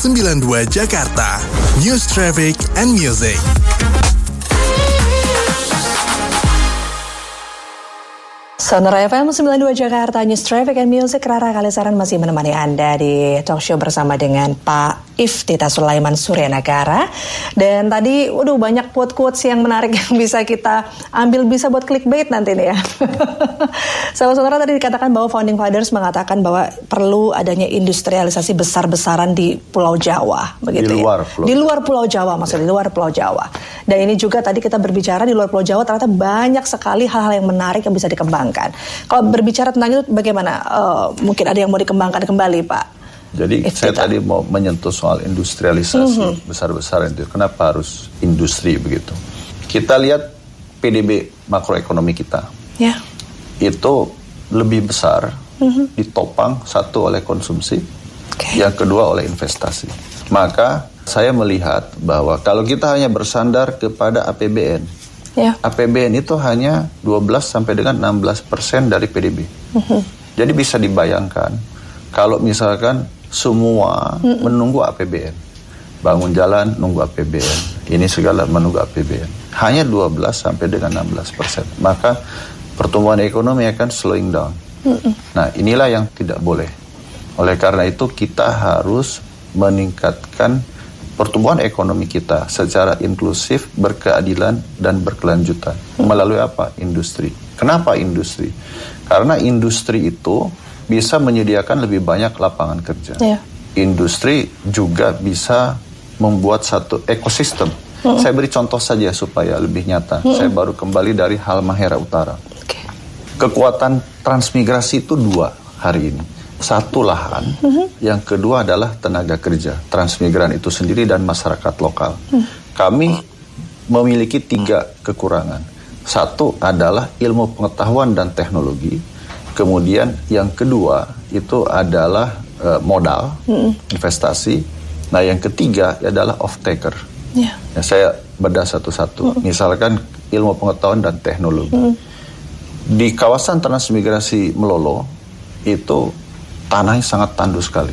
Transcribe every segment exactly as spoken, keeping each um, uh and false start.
sembilan puluh dua Jakarta, News Traffic and Music. Sonora F M sembilan puluh dua Jakarta, News Traffic and Music. Rara Kalisaran masih menemani Anda di talk show bersama dengan Pak Iftita Sulaiman Suryanagara. Dan tadi, waduh banyak quote-quotes yang menarik yang bisa kita ambil, bisa buat clickbait nanti nih ya. Saudara-saudara, tadi dikatakan bahwa Founding Fathers mengatakan bahwa perlu adanya industrialisasi besar-besaran di Pulau Jawa. Begitu di luar ya? Pulau Di luar Pulau Jawa, maksudnya di luar Pulau Jawa. Dan ini juga tadi kita berbicara di luar Pulau Jawa, ternyata banyak sekali hal-hal yang menarik yang bisa dikembangkan. Kalau berbicara tentang itu bagaimana? Uh, mungkin ada yang mau dikembangkan kembali, Pak? Jadi If saya kita. tadi mau menyentuh soal industrialisasi Mm-hmm. besar-besaran itu. Kenapa harus industri begitu? Kita lihat P D B makroekonomi kita. Ya. Itu lebih besar Mm-hmm. ditopang satu oleh konsumsi, Okay. yang kedua oleh investasi. Maka saya melihat bahwa kalau kita hanya bersandar kepada A P B N, Ya. A P B N itu hanya dua belas sampai dengan enam belas persen dari P D B. Mm-hmm. Jadi bisa dibayangkan kalau misalkan semua mm-hmm. menunggu A P B N, bangun jalan nunggu A P B N, ini segala menunggu A P B N, hanya dua belas sampai dengan enam belas persen, maka pertumbuhan ekonomi akan slowing down. Mm-hmm. Nah, inilah yang tidak boleh. Oleh karena itu kita harus meningkatkan pertumbuhan ekonomi kita secara inklusif, berkeadilan, dan berkelanjutan. Melalui apa? Industri. Kenapa industri? Karena industri itu bisa menyediakan lebih banyak lapangan kerja. Yeah. Industri juga bisa membuat satu ekosistem. Mm-hmm. Saya beri contoh saja supaya lebih nyata. Mm-hmm. Saya baru kembali dari Halmahera Utara. Okay. Kekuatan transmigrasi itu dua hari ini. Satu lahan, mm-hmm. yang kedua adalah tenaga kerja, transmigran itu sendiri dan masyarakat lokal. Mm. Kami memiliki tiga kekurangan. Satu adalah ilmu pengetahuan dan teknologi. Kemudian yang kedua itu adalah uh, modal, mm. investasi. Nah yang ketiga adalah off-taker. Yeah. Ya, saya bedah satu-satu. Mm. Misalkan ilmu pengetahuan dan teknologi. Mm. Di kawasan transmigrasi Melolo itu tanahnya sangat tandus sekali.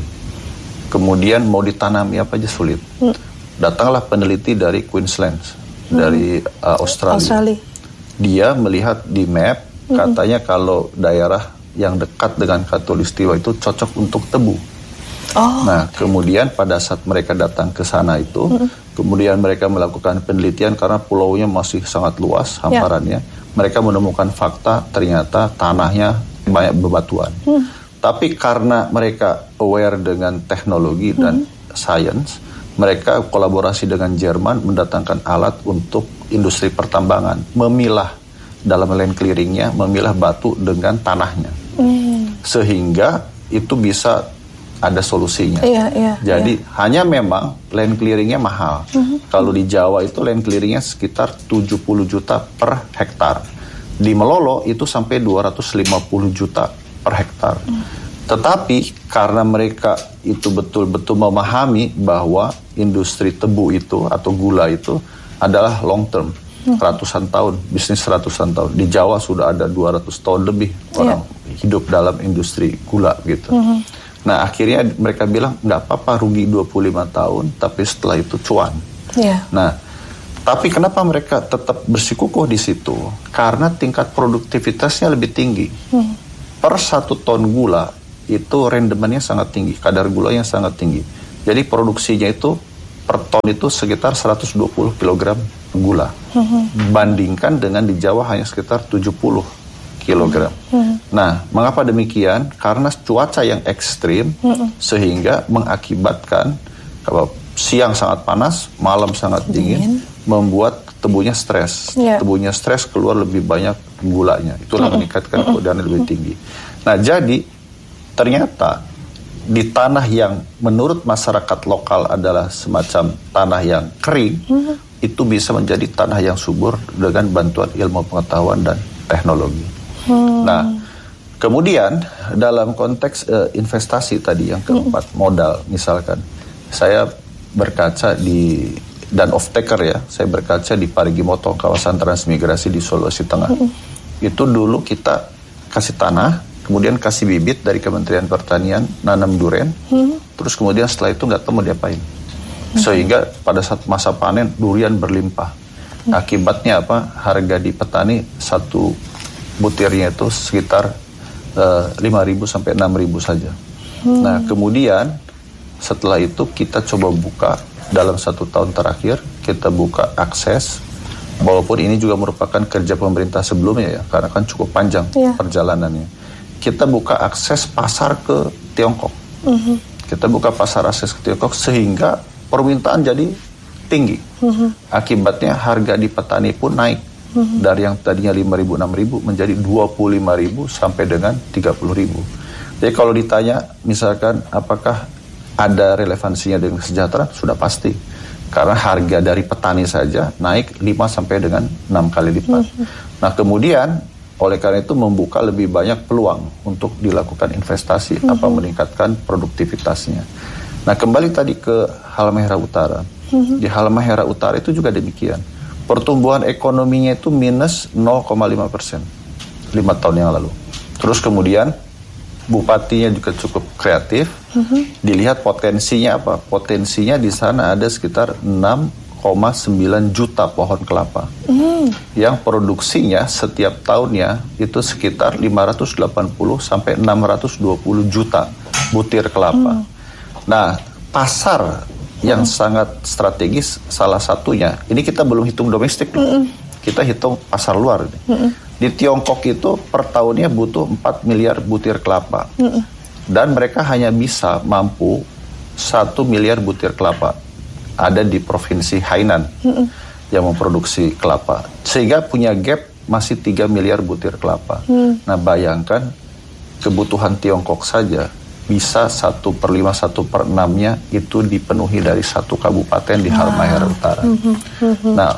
Kemudian mau ditanami apa aja sulit. Hmm. Datanglah peneliti dari Queensland, hmm. dari uh, Australia. Australia. Dia melihat di map, hmm. katanya kalau daerah yang dekat dengan Khatulistiwa itu cocok untuk tebu. Oh, nah, okay. Kemudian pada saat mereka datang ke sana itu, hmm. kemudian mereka melakukan penelitian karena pulaunya masih sangat luas, hamparannya. Yeah. Mereka menemukan fakta ternyata tanahnya banyak bebatuan. Hmm. Tapi karena mereka aware dengan teknologi dan mm-hmm. science, mereka kolaborasi dengan Jerman mendatangkan alat untuk industri pertambangan, memilah dalam land clearingnya, memilah batu dengan tanahnya. Mm. Sehingga itu bisa ada solusinya. Yeah, yeah, Jadi yeah. hanya memang land clearingnya mahal. Mm-hmm. Kalau di Jawa itu land clearingnya sekitar tujuh puluh juta per hektar. Di Melolo itu sampai dua ratus lima puluh juta per hektar. Hmm. Tetapi karena mereka itu betul-betul memahami bahwa industri tebu itu atau gula itu adalah long term, hmm. ratusan tahun, bisnis ratusan tahun. Di Jawa sudah ada dua ratus tahun lebih orang yeah. hidup dalam industri gula gitu. Hmm. Nah akhirnya mereka bilang nggak apa-apa rugi dua puluh lima tahun, tapi setelah itu cuan. Yeah. Nah tapi kenapa mereka tetap bersikukuh di situ? Karena tingkat produktivitasnya lebih tinggi. Hmm. Per satu ton gula itu rendemennya sangat tinggi, kadar gulanya sangat tinggi. Jadi produksinya itu per ton itu sekitar seratus dua puluh kilogram gula. Mm-hmm. Bandingkan dengan di Jawa hanya sekitar tujuh puluh kilogram. Mm-hmm. Nah, mengapa demikian? Karena cuaca yang ekstrim mm-hmm. sehingga mengakibatkan kalau siang sangat panas, malam sangat dingin, dingin. membuat tebunya stres. Yeah. Tebunya stres keluar lebih banyak gulanya. Itulah mm-hmm. meningkatkan kemudahan mm-hmm. lebih tinggi. Nah, jadi ternyata di tanah yang menurut masyarakat lokal adalah semacam tanah yang kering, mm-hmm. itu bisa menjadi tanah yang subur dengan bantuan ilmu pengetahuan dan teknologi. Mm. Nah, kemudian dalam konteks uh, investasi tadi yang keempat, mm-hmm. modal misalkan, saya berkaca di dan off-taker ya, saya berkaca di Parigi Motong, kawasan transmigrasi di Sulawesi Tengah. Mm-hmm. Itu dulu kita kasih tanah, kemudian kasih bibit dari Kementerian Pertanian, nanam duren, hmm. terus kemudian setelah itu nggak tahu mau diapain. Hmm. Sehingga pada saat masa panen durian berlimpah. Hmm. Akibatnya apa? Harga di petani satu butirnya itu sekitar uh, lima ribu sampai enam ribu saja. Hmm. Nah kemudian setelah itu kita coba buka dalam satu tahun terakhir, kita buka akses. Walaupun ini juga merupakan kerja pemerintah sebelumnya ya, karena kan cukup panjang yeah. perjalanannya. Kita buka akses pasar ke Tiongkok. Uh-huh. Kita buka pasar akses ke Tiongkok sehingga permintaan jadi tinggi. Uh-huh. Akibatnya harga di petani pun naik. Uh-huh. Dari yang tadinya lima ribu, enam ribu menjadi dua puluh lima ribu sampai dengan tiga puluh ribu. Jadi kalau ditanya misalkan apakah ada relevansinya dengan kesejahteraan, sudah pasti. Karena harga dari petani saja naik lima sampai dengan enam kali lipat. Mm-hmm. Nah kemudian oleh karena itu membuka lebih banyak peluang untuk dilakukan investasi, mm-hmm. apa meningkatkan produktivitasnya. Nah kembali tadi ke Halmahera Utara. Mm-hmm. Di Halmahera Utara itu juga demikian. Pertumbuhan ekonominya itu minus nol koma lima persen lima tahun yang lalu. Terus kemudian bupatinya juga cukup kreatif, uh-huh. dilihat potensinya apa? Potensinya di sana ada sekitar enam koma sembilan juta pohon kelapa, uh. yang produksinya setiap tahunnya itu sekitar lima ratus delapan puluh sampai enam ratus dua puluh juta butir kelapa. Uh. Nah, pasar yang uh. sangat strategis salah satunya, ini kita belum hitung domestik, uh. kita hitung pasar luar. Uh. Di Tiongkok itu per tahunnya butuh empat miliar butir kelapa. Mm-mm. Dan mereka hanya bisa mampu satu miliar butir kelapa. Ada di provinsi Hainan Mm-mm. yang memproduksi kelapa. Sehingga punya gap masih tiga miliar butir kelapa. Mm. Nah bayangkan kebutuhan Tiongkok saja bisa satu per lima, satu per enamnya itu dipenuhi dari satu kabupaten di Halmahera Utara. Mm-hmm. Mm-hmm. Nah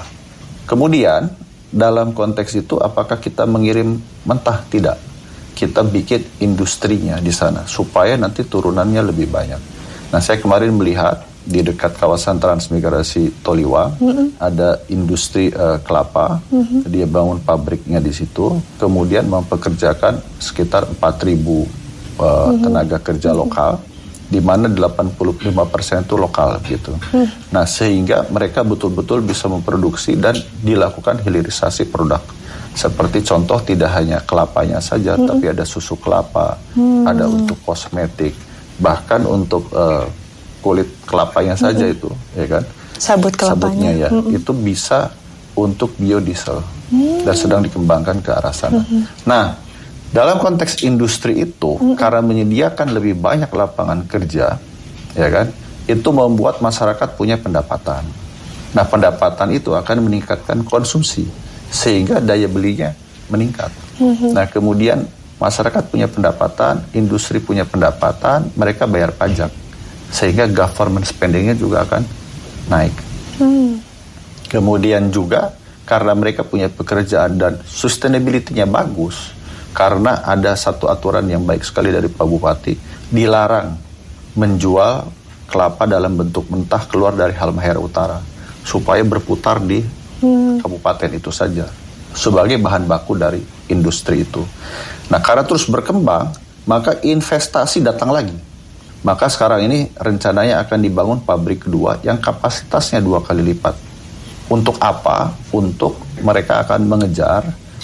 kemudian dalam konteks itu apakah kita mengirim mentah? Tidak. Kita bikin industrinya di sana supaya nanti turunannya lebih banyak. Nah saya kemarin melihat di dekat kawasan transmigrasi Toliwang mm-hmm. ada industri uh, kelapa, mm-hmm. dia bangun pabriknya di situ, kemudian mempekerjakan sekitar empat ribu uh, mm-hmm. tenaga kerja mm-hmm. lokal, di mana delapan puluh lima persen itu lokal gitu. Hmm. Nah sehingga mereka betul-betul bisa memproduksi dan dilakukan hilirisasi produk. Seperti contoh tidak hanya kelapanya saja, hmm. tapi ada susu kelapa, hmm. ada untuk kosmetik, bahkan untuk uh, kulit kelapanya hmm. saja itu, ya kan? Sabut kelapanya. Sabutnya ya, hmm. itu bisa untuk biodiesel hmm. dan sedang dikembangkan ke arah sana. Hmm. Nah dalam konteks industri itu, mm-hmm. karena menyediakan lebih banyak lapangan kerja, ya kan, itu membuat masyarakat punya pendapatan. Nah, pendapatan itu akan meningkatkan konsumsi, sehingga daya belinya meningkat. Mm-hmm. Nah, kemudian masyarakat punya pendapatan, industri punya pendapatan, mereka bayar pajak, sehingga government spendingnya juga akan naik. Mm. Kemudian juga, karena mereka punya pekerjaan dan sustainability-nya bagus, karena ada satu aturan yang baik sekali dari Pak Bupati, dilarang menjual kelapa dalam bentuk mentah keluar dari Halmahera Utara, supaya berputar di hmm. kabupaten itu saja, sebagai bahan baku dari industri itu. Nah karena terus berkembang, maka investasi datang lagi. Maka sekarang ini rencananya akan dibangun pabrik kedua yang kapasitasnya dua kali lipat. Untuk apa? Untuk mereka akan mengejar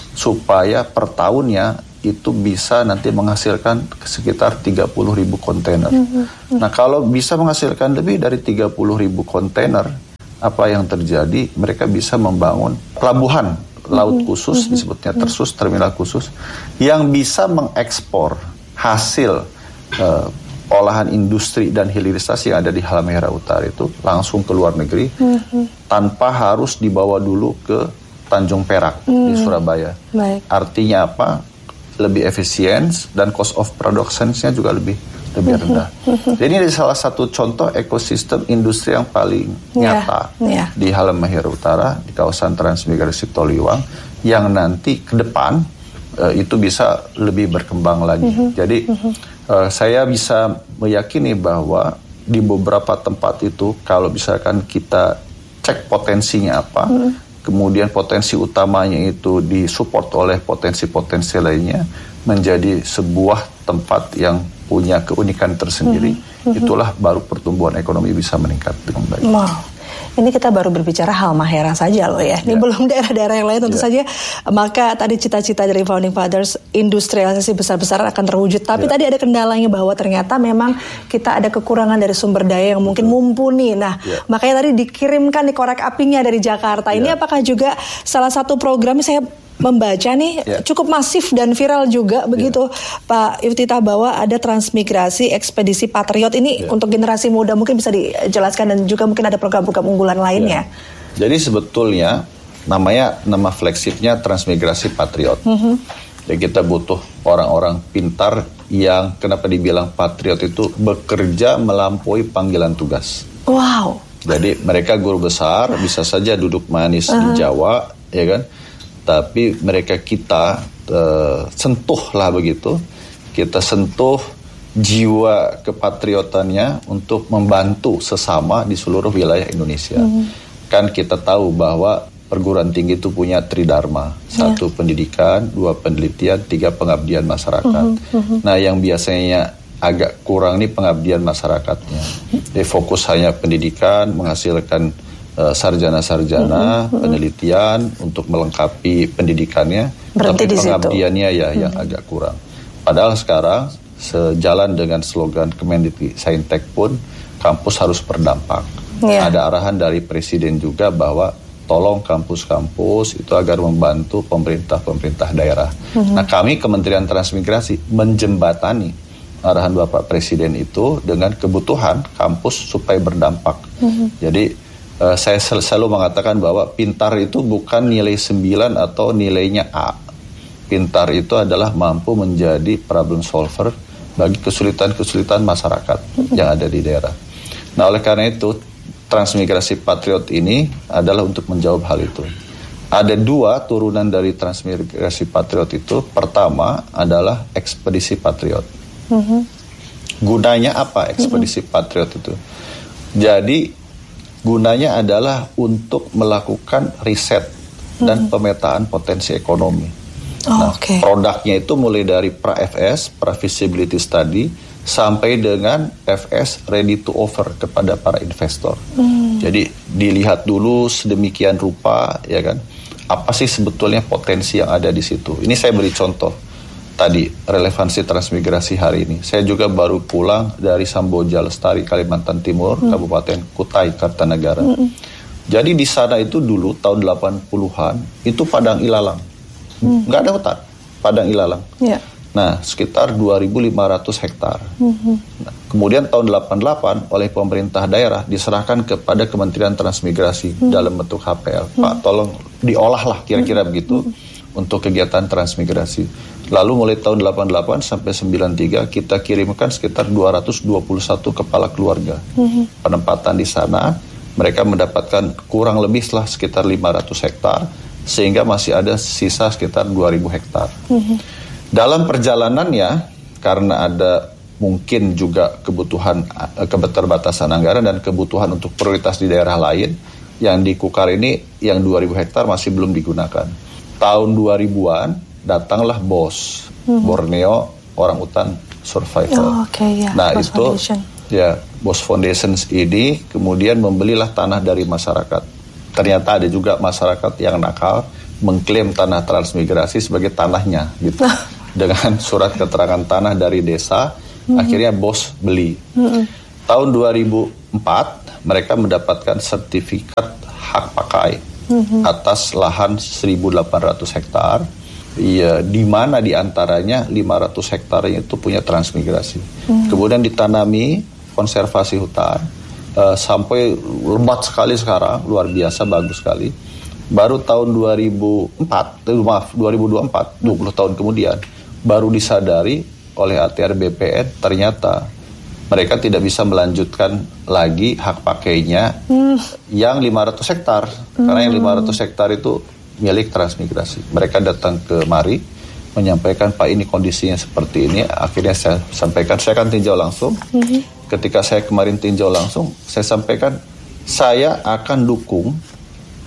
supaya per tahunnya itu bisa nanti menghasilkan sekitar tiga puluh ribu kontainer. Mm-hmm. Nah kalau bisa menghasilkan lebih dari tiga puluh ribu kontainer, apa yang terjadi? Mereka bisa membangun pelabuhan laut khusus, mm-hmm. disebutnya tersus, terminal khusus, yang bisa mengekspor hasil uh, olahan industri dan hilirisasi yang ada di Halmahera Utara itu langsung ke luar negeri, mm-hmm. tanpa harus dibawa dulu ke Tanjung Perak hmm. di Surabaya. Baik. Artinya apa? Lebih efisien dan cost of production-nya juga lebih lebih rendah. Jadi ini adalah salah satu contoh ekosistem industri yang paling yeah. nyata yeah. di Halmahera Utara, di kawasan transmigrasi Toliwang, yang nanti ke depan uh, itu bisa lebih berkembang lagi. Mm-hmm. Jadi mm-hmm. uh, saya bisa meyakini bahwa di beberapa tempat itu kalau misalkan kita cek potensinya apa, mm-hmm. kemudian potensi utamanya itu disupport oleh potensi-potensi lainnya, menjadi sebuah tempat yang punya keunikan tersendiri, mm-hmm. itulah baru pertumbuhan ekonomi bisa meningkat dengan baik. Wow. Ini kita baru berbicara Halmahera saja loh ya. Ini yeah. belum daerah-daerah yang lain tentu yeah. saja. Maka tadi cita-cita dari Founding Fathers industrialisasi besar-besaran akan terwujud. Tapi yeah. tadi ada kendalanya bahwa ternyata memang kita ada kekurangan dari sumber daya yang mungkin mumpuni. Nah yeah. makanya tadi dikirimkan nih korek apinya dari Jakarta. Ini yeah. apakah juga salah satu program saya membaca nih yeah. cukup masif dan viral juga begitu yeah. Pak Iftitah, bahwa ada transmigrasi ekspedisi Patriot ini yeah. untuk generasi muda, mungkin bisa dijelaskan, dan juga mungkin ada program-program unggulan lainnya. Yeah. Jadi sebetulnya namanya nama flagshipnya Transmigrasi Patriot. Mm-hmm. Jadi kita butuh orang-orang pintar yang kenapa dibilang Patriot itu bekerja melampaui panggilan tugas. Wow. Jadi mereka guru besar, bisa saja duduk manis uh-huh. di Jawa, ya kan? Tapi mereka kita uh, sentuh lah begitu, kita sentuh jiwa kepatriotannya untuk membantu sesama di seluruh wilayah Indonesia. Mm-hmm. Kan kita tahu bahwa perguruan tinggi itu punya tridharma, satu yeah. pendidikan, dua penelitian, tiga pengabdian masyarakat. Mm-hmm. Nah yang biasanya agak kurang nih pengabdian masyarakatnya. Jadi fokus hanya pendidikan, menghasilkan Uh, sarjana-sarjana, mm-hmm. penelitian untuk melengkapi pendidikannya, berhenti tapi pengabdiannya ya mm-hmm. yang agak kurang. Padahal sekarang sejalan dengan slogan Kemendikti Saintek pun kampus harus berdampak. Yeah. Ada arahan dari Presiden juga bahwa tolong kampus-kampus itu agar membantu pemerintah-pemerintah daerah. Mm-hmm. Nah kami Kementerian Transmigrasi menjembatani arahan Bapak Presiden itu dengan kebutuhan kampus supaya berdampak. Mm-hmm. Jadi Uh, saya sel- selalu mengatakan bahwa pintar itu bukan nilai sembilan atau nilainya A. Pintar itu adalah mampu menjadi problem solver bagi kesulitan-kesulitan masyarakat mm-hmm. yang ada di daerah. Nah oleh karena itu Transmigrasi Patriot ini adalah untuk menjawab hal itu. Ada dua turunan dari Transmigrasi Patriot itu. Pertama adalah Ekspedisi Patriot. Mm-hmm. Gunanya apa Ekspedisi mm-hmm. Patriot itu? Jadi gunanya adalah untuk melakukan riset dan hmm. pemetaan potensi ekonomi. Oh, nah, okay. produknya itu mulai dari pra-F S, pra-feasibility study, sampai dengan F S ready to offer kepada para investor. Hmm. Jadi dilihat dulu sedemikian rupa, ya kan, apa sih sebetulnya potensi yang ada di situ. Ini saya beri contoh. Tadi relevansi transmigrasi hari ini. Saya juga baru pulang dari Samboja Lestari, Kalimantan Timur, hmm. Kabupaten Kutai, Kartanegara. Hmm. Jadi di sana itu dulu tahun delapan puluhan itu padang ilalang, hmm. nggak ada hutan, padang ilalang. Yeah. Nah sekitar dua ribu lima ratus hektar. Hmm. Nah, kemudian tahun delapan puluh delapan oleh pemerintah daerah diserahkan kepada Kementerian Transmigrasi hmm. dalam bentuk H P L. Hmm. Pak tolong diolah lah kira-kira hmm. begitu hmm. untuk kegiatan transmigrasi. Lalu mulai tahun delapan puluh delapan sampai sembilan puluh tiga kita kirimkan sekitar dua ratus dua puluh satu kepala keluarga. Mm-hmm. Penempatan di sana, mereka mendapatkan kurang lebih lah sekitar lima ratus hektar, sehingga masih ada sisa sekitar dua ribu hektar. Mm-hmm. Dalam perjalanannya, karena ada mungkin juga kebutuhan, keterbatasan anggaran dan kebutuhan untuk prioritas di daerah lain, yang di Kukar ini yang dua ribu hektar masih belum digunakan. Tahun dua ribuan, datanglah B O S, hmm. Borneo Orangutan Survival. Oh, okay, yeah. Nah B O S itu Foundation. Ya B O S Foundation ini kemudian membelilah tanah dari masyarakat. Ternyata ada juga masyarakat yang nakal mengklaim tanah transmigrasi sebagai tanahnya gitu. Dengan surat keterangan tanah dari desa, hmm. akhirnya B O S beli. Hmm. Tahun dua ribu empat mereka mendapatkan sertifikat hak pakai hmm. atas lahan seribu delapan ratus hektar. Iya, di mana diantaranya lima ratus hektar itu punya transmigrasi. Hmm. Kemudian ditanami konservasi hutan uh, sampai lebat sekali sekarang, luar biasa bagus sekali. Baru tahun dua ribu empat, eh, maaf dua ribu dua puluh empat, dua puluh tahun kemudian baru disadari oleh A T R B P N ternyata mereka tidak bisa melanjutkan lagi hak pakainya hmm. yang lima ratus hektar. Hmm. Karena yang lima ratus hektar itu milik transmigrasi. Mereka datang ke mari menyampaikan, Pak ini kondisinya seperti ini. Akhirnya saya sampaikan, saya akan tinjau langsung. Mm-hmm. Ketika saya kemarin tinjau langsung, saya sampaikan saya akan dukung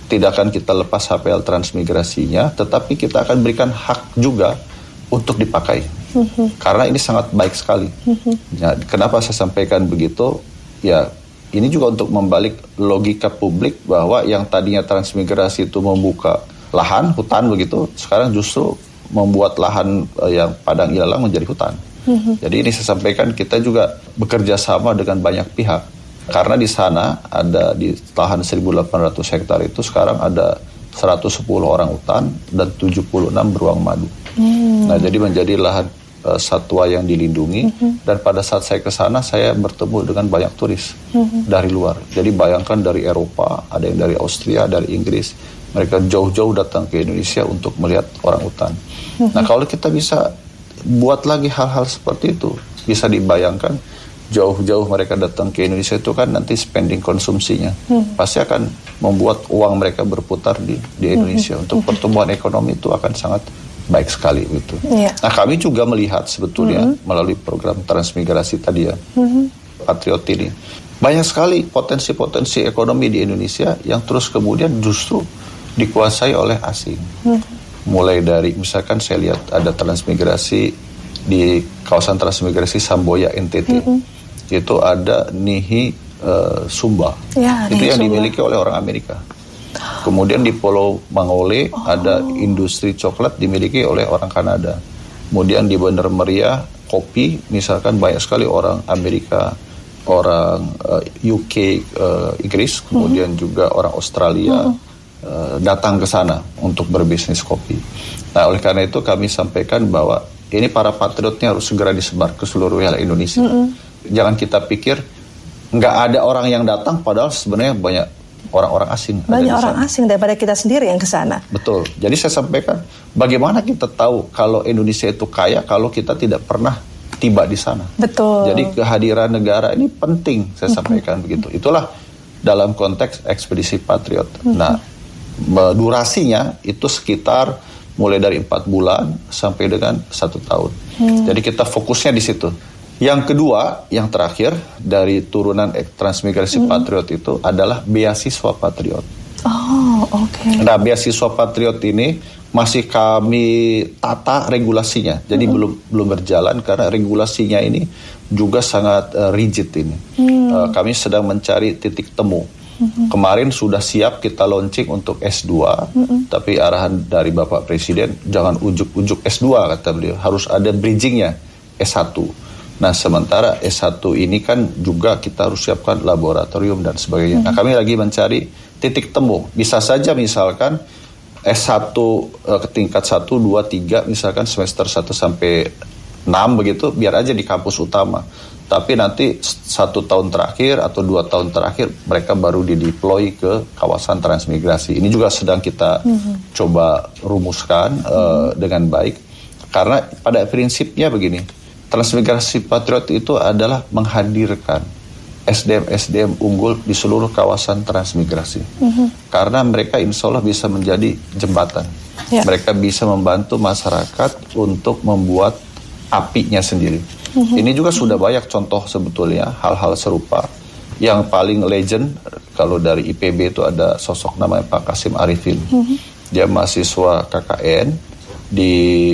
tidak akan kita lepas H P L transmigrasinya, tetapi kita akan berikan hak juga untuk dipakai. Mm-hmm. Karena ini sangat baik sekali. Mm-hmm. Ya, kenapa saya sampaikan begitu? Ya, ini juga untuk membalik logika publik bahwa yang tadinya transmigrasi itu membuka lahan, hutan begitu, sekarang justru membuat lahan eh, yang padang ilalang menjadi hutan. Mm-hmm. Jadi ini saya sampaikan kita juga bekerja sama dengan banyak pihak. Karena di sana ada di lahan seribu delapan ratus hektar itu sekarang ada seratus sepuluh orang hutan dan tujuh puluh enam beruang madu. Hmm. Nah, jadi menjadi lahan uh, satwa yang dilindungi. Hmm. Dan pada saat saya ke sana saya bertemu dengan banyak turis hmm. dari luar. Jadi bayangkan dari Eropa, ada yang dari Austria, dari Inggris. Mereka jauh-jauh datang ke Indonesia untuk melihat orang hutan. Hmm. Nah, kalau kita bisa buat lagi hal-hal seperti itu, bisa dibayangkan jauh-jauh mereka datang ke Indonesia itu kan nanti spending konsumsinya hmm. pasti akan membuat uang mereka berputar di di Indonesia. Hmm. Untuk pertumbuhan ekonomi itu akan sangat baik sekali gitu. Yeah. Nah, kami juga melihat sebetulnya hmm. melalui program transmigrasi tadi ya, hmm. Patriot ini banyak sekali potensi-potensi ekonomi di Indonesia yang terus kemudian justru dikuasai oleh asing. Hmm. Mulai dari misalkan saya lihat ada transmigrasi di kawasan transmigrasi Samboya N T T. Hmm. Itu ada Nihi uh, Sumba, ya, itu yang Sumba. Dimiliki oleh orang Amerika. Kemudian di Pulau Mangole oh. ada industri coklat dimiliki oleh orang Kanada. Kemudian di Bandar Meria kopi, misalkan banyak sekali orang Amerika, orang uh, U K, uh, Inggris, kemudian mm-hmm. juga orang Australia mm-hmm. uh, datang ke sana untuk berbisnis kopi. Nah, oleh karena itu kami sampaikan bahwa ini para patriotnya harus segera disebar ke seluruh wilayah Indonesia. Mm-hmm. Jangan kita pikir nggak ada orang yang datang, padahal sebenarnya banyak orang-orang asing. Banyak orang asing daripada kita sendiri yang ke sana. Betul. Jadi saya sampaikan, bagaimana kita tahu kalau Indonesia itu kaya kalau kita tidak pernah tiba di sana. Betul. Jadi kehadiran negara ini penting, saya sampaikan mm-hmm. begitu. Itulah dalam konteks ekspedisi Patriot. Mm-hmm. Nah, durasinya itu sekitar mulai dari empat bulan sampai dengan satu tahun. Mm. Jadi kita fokusnya di situ. Yang kedua, yang terakhir dari turunan transmigrasi mm-hmm. Patriot itu adalah beasiswa Patriot. Oh, oke. Okay. Nah, beasiswa Patriot ini masih kami tata regulasinya. Jadi mm-hmm. belum belum berjalan karena regulasinya ini juga sangat uh, rigid ini. Mm. Uh, kami sedang mencari titik temu. Mm-hmm. Kemarin sudah siap kita launching untuk S dua, mm-hmm. tapi arahan dari Bapak Presiden jangan ujuk-ujuk S dua kata beliau, harus ada bridgingnya S satu. Nah, sementara S satu ini kan juga kita harus siapkan laboratorium dan sebagainya. Mm-hmm. Nah, kami lagi mencari titik temu. Bisa saja misalkan S satu uh, ke tingkat satu, dua, tiga, misalkan semester satu sampai enam begitu, biar aja di kampus utama. Tapi nanti satu tahun terakhir atau dua tahun terakhir mereka baru dideploy ke kawasan transmigrasi. Ini juga sedang kita mm-hmm. coba rumuskan uh, mm-hmm. dengan baik. Karena pada prinsipnya begini, transmigrasi Patriot itu adalah menghadirkan S D M S D M unggul di seluruh kawasan transmigrasi. Mm-hmm. Karena mereka insya Allah bisa menjadi jembatan. Yeah. Mereka bisa membantu masyarakat untuk membuat apinya sendiri. Mm-hmm. Ini juga sudah banyak contoh sebetulnya hal-hal serupa. Yang paling legend kalau dari I P B itu ada sosok namanya Pak Kasim Arifin. Mm-hmm. Dia mahasiswa K K N di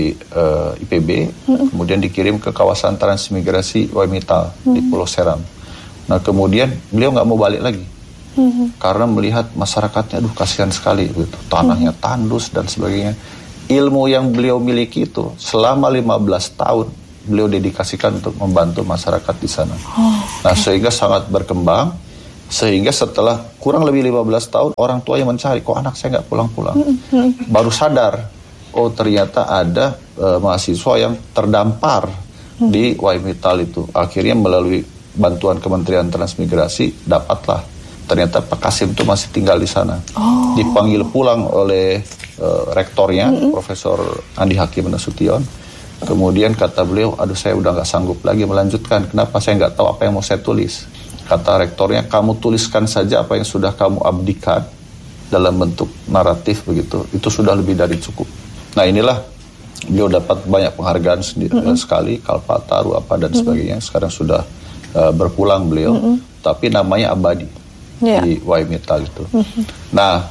uh, I P B, mm-hmm. kemudian dikirim ke kawasan transmigrasi Waimitau mm-hmm. di Pulau Seram. Nah, kemudian beliau nggak mau balik lagi mm-hmm. karena melihat masyarakatnya, aduh kasihan sekali, gitu. Tanahnya mm-hmm. tandus dan sebagainya. Ilmu yang beliau miliki itu selama lima belas tahun beliau dedikasikan untuk membantu masyarakat di sana. Oh, okay. Nah, sehingga sangat berkembang, sehingga setelah kurang lebih lima belas tahun orang tua yang mencari, kok anak saya nggak pulang-pulang, mm-hmm. baru sadar. Oh, ternyata ada uh, mahasiswa yang terdampar hmm. di Waimitau itu. Akhirnya melalui bantuan Kementerian Transmigrasi dapatlah. Ternyata Pak Kasim itu masih tinggal di sana. Oh. Dipanggil pulang oleh uh, rektornya, hmm. Profesor Andi Hakim Nasution. Kemudian kata beliau, aduh saya udah nggak sanggup lagi melanjutkan. Kenapa? Saya nggak tahu apa yang mau saya tulis. Kata rektornya, kamu tuliskan saja apa yang sudah kamu abdikan dalam bentuk naratif begitu. Itu sudah lebih dari cukup. Nah, inilah beliau dapat banyak penghargaan sendiri mm-hmm. sekali, Kalpataru apa dan mm-hmm. sebagainya. Sekarang sudah uh, berpulang beliau, mm-hmm. tapi namanya abadi yeah. di Waimitau itu. Mm-hmm. Nah,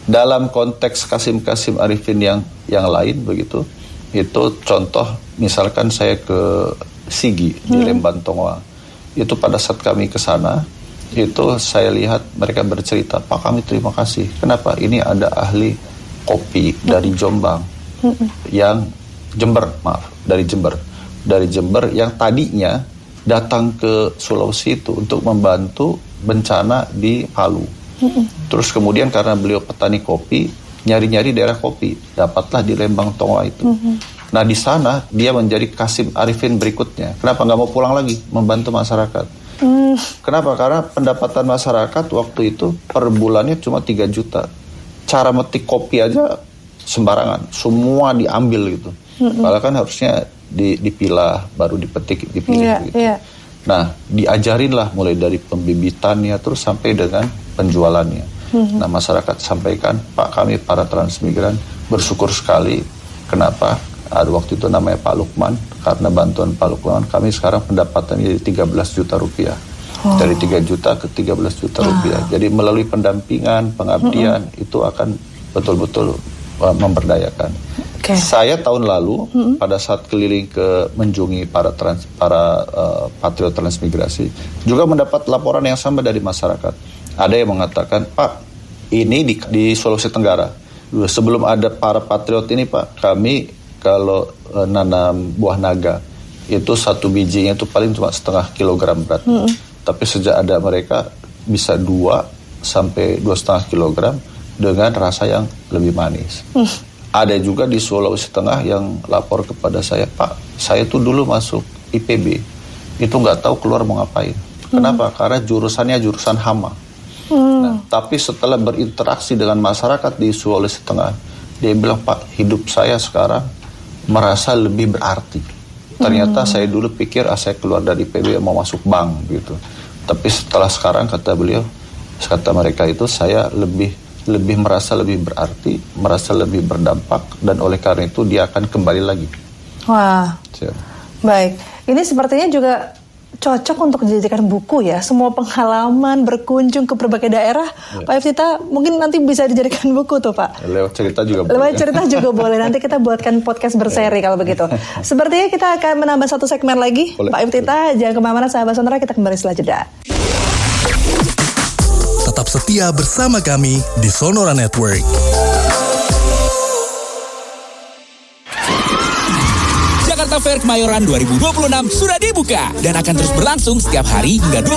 Dalam konteks Kasim-Kasim Arifin yang yang lain begitu, itu contoh misalkan saya ke Sigi di hmm. Lemban Tongoa. Itu pada saat kami ke sana, itu saya lihat mereka bercerita, Pak kami terima kasih. Kenapa? Ini ada ahli kopi hmm. dari Jombang, hmm. yang Jember, maaf, dari Jember. Dari Jember yang tadinya datang ke Sulawesi itu untuk membantu bencana di Palu. Hmm. Terus kemudian karena beliau petani kopi, nyari-nyari daerah kopi, dapatlah di Lembang Tongoa itu. Hmm. Nah di sana dia menjadi Kasim Arifin berikutnya. Kenapa nggak mau pulang lagi membantu masyarakat? Hmm. Kenapa? Karena pendapatan masyarakat waktu itu per bulannya cuma tiga juta. Cara metik kopi aja sembarangan, semua diambil gitu. Hmm. Padahal kan harusnya dipilah, baru dipetik, dipilih yeah, gitu. Yeah. Nah diajarinlah mulai dari pembibitannya terus sampai dengan penjualannya. Hmm. Nah masyarakat sampaikan, Pak kami para transmigran bersyukur sekali. Kenapa? Ada waktu itu namanya Pak Lukman, karena bantuan Pak Lukman kami sekarang pendapatannya jadi tiga belas juta rupiah. Oh. Dari tiga juta ke tiga belas juta wow. rupiah. Jadi melalui pendampingan, pengabdian mm-hmm. itu akan betul-betul uh, memberdayakan. Okay. Saya tahun lalu mm-hmm. pada saat keliling ke menjungi para trans, para uh, patriot transmigrasi juga mendapat laporan yang sama dari masyarakat. Ada yang mengatakan, Pak, ini di, di Sulawesi Tenggara. Sebelum ada para patriot ini, Pak, kami kalau e, nanam buah naga itu satu bijinya itu paling cuma setengah kilogram berat. Mm. Tapi sejak ada mereka bisa dua sampai dua setengah kilogram dengan rasa yang lebih manis. Mm. Ada juga di Sulawesi Tengah yang lapor kepada saya, Pak, saya tuh dulu masuk I P B itu nggak tahu keluar mau ngapain. Mm. Kenapa? Karena jurusannya jurusan hama. Mm. Nah, tapi setelah berinteraksi dengan masyarakat di Sulawesi Tengah, dia bilang, Pak, hidup saya sekarang merasa lebih berarti. Ternyata hmm. saya dulu pikir ah, saya keluar dari P B mau masuk bank gitu. Tapi setelah sekarang kata beliau, kata mereka itu saya lebih lebih merasa lebih berarti, merasa lebih berdampak dan oleh karena itu dia akan kembali lagi. Wah. Siap. Baik. Ini sepertinya juga cocok untuk dijadikan buku ya. Semua pengalaman berkunjung ke berbagai daerah, ya. Pak Iftitah mungkin nanti bisa dijadikan buku tuh Pak. Lewat cerita juga boleh. Lewat cerita juga boleh. Nanti kita buatkan podcast berseri ya. Kalau begitu. Sepertinya kita akan menambah satu segmen lagi. Boleh. Pak Iftitah, jangan kemana-mana sahabat Sonora, kita kembali setelah jeda. Tetap setia bersama kami di Sonora Network. Jakarta Fair Kemayoran dua ribu dua puluh enam sudah dibuka dan akan terus berlangsung setiap hari hingga